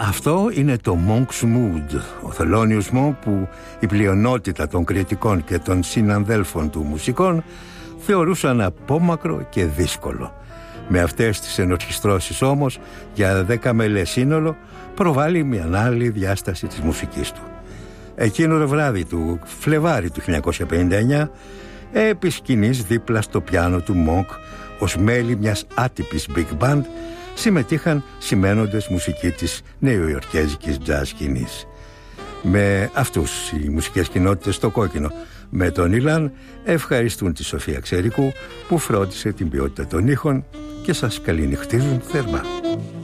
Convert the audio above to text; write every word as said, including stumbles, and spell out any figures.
Αυτό είναι το Monk's Mood, ο Thelonious Monk, που η πλειονότητα των κριτικών και των συνανδέλφων του μουσικών θεωρούσαν απόμακρο και δύσκολο. Με αυτές τις ενορχιστρώσεις όμως, για δέκα μελές σύνολο, προβάλλει μια άλλη διάσταση της μουσικής του. Εκείνο το βράδυ του Φλεβάρι του χίλια εννιακόσια πενήντα εννιά, επί σκηνής δίπλα στο πιάνο του Monk, ως μέλη μιας άτυπης big band, συμμετείχαν σημαίνοντες μουσική της νεοϊορκέζικης jazz σκηνής. Με αυτούς οι μουσικές κοινότητες στο κόκκινο με τον Ιλάν ευχαριστούν τη Σοφία Ξερικού που φρόντισε την ποιότητα των ήχων και σας καληνυχτίζουν θερμά.